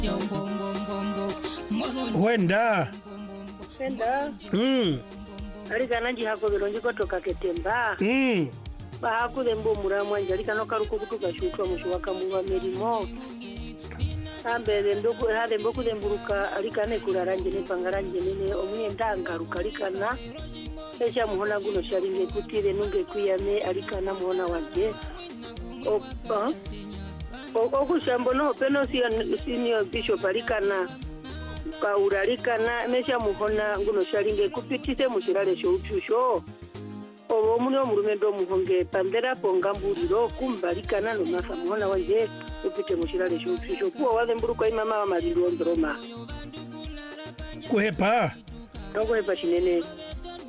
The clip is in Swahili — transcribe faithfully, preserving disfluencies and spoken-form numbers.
Wenda. Wenda. Mm. Alikana jihako bironji kotoka ketemba. Mm. Bahaku dembo muramwanja alikana karuko kutuka shutwa mushuwaka muwa merimo. Ambe ndoku hade mboku demburuka alikane kuraranje ne pangaranje ne omwe ndangaruka alikana. Esha muhona guno sharinge kutire nunge kuyame alikana muhona wanje. Opa. Okushambo no peno senior bishop alikana. Kauralikana mesha muhona nguno sharinge kupitise mushirale sho utusho obo munyo murumendo muhonge pandera pongamburiro kumbalikana no mafa muhona wanje upite mushirale sho utusho kuwa wale mburuko imama wa maliro ndroma Kuhepa. Nongo hepa shinene